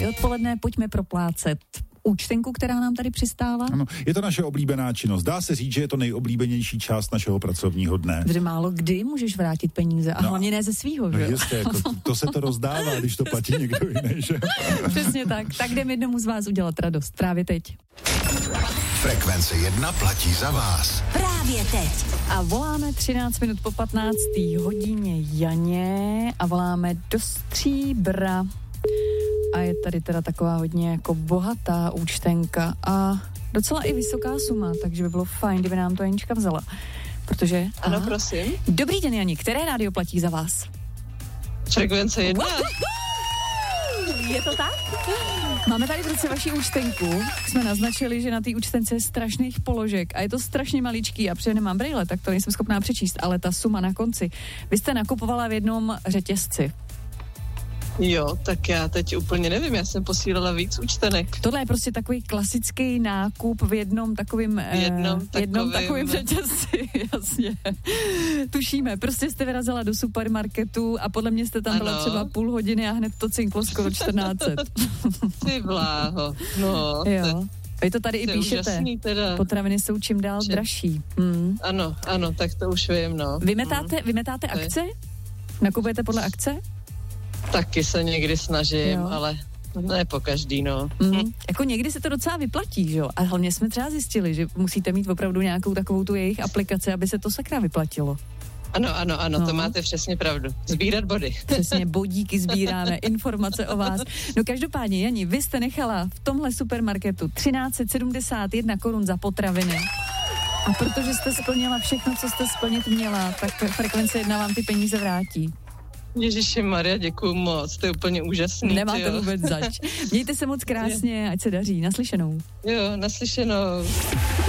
Dobré odpoledne, pojďme proplácet účtenku, která nám tady přistála. Ano, je to naše oblíbená činnost. Dá se říct, že je to nejoblíbenější část našeho pracovního dne. Protože málo kdy můžeš vrátit peníze a hlavně ne ze svýho, že? No jistě, to se to rozdává, když to platí někdo jiný, že? Přesně tak. Tak jdeme jednomu z vás udělat radost. Právě teď. Frekvence 1 platí za vás. Právě teď. A voláme 13 minut po 15. hodině Janě a voláme do Stříbra. A je tady teda taková hodně jako bohatá účtenka a docela i vysoká suma, takže by bylo fajn, kdyby nám to Janička vzala. Protože... Ano, prosím. Dobrý den, Jani, které rádio platí za vás? Frekvence 1. Je to tak? Máme tady v ruce vaši účtenku. Jsme naznačili, že na té účtence je strašných položek a je to strašně maličký a protože nemám brejle, tak to nejsem schopná přečíst, ale ta suma na konci. Vy jste nakupovala v jednom řetězci. Jo, tak já teď úplně nevím, já jsem posílala víc účtenek. Tohle je prostě takový klasický nákup v jednom takovým řetězci, jasně. Tušíme, prostě jste vyrazila do supermarketu a podle mě jste tam byla třeba půl hodiny a hned to cinklo skoro 1400. Ty bláho, no. Jo. Vy to tady i píšete. Úžasný, teda. Potraviny jsou čím dál dražší. Ano, tak to už vím, no. Vymetáte akce? Nakupujete podle akce? Taky se někdy snažím, ale ne po každý, no. Jako někdy se to docela vyplatí, že jo? A hlavně jsme třeba zjistili, že musíte mít opravdu nějakou takovou tu jejich aplikaci, aby se to sakra vyplatilo. Ano, to máte přesně pravdu. Sbírat body. Přesně, bodíky sbíráme, informace o vás. No každopádně, Jani, vy jste nechala v tomhle supermarketu 1371 korun za potraviny. A protože jste splnila všechno, co jste splnit měla, tak Frekvence 1 vám ty peníze vrátí. Ježiši Maria, děkuju moc, to je úplně úžasný. Nemáte vůbec zač. Mějte se moc krásně, ať se daří. Naslyšenou. Jo, naslyšenou.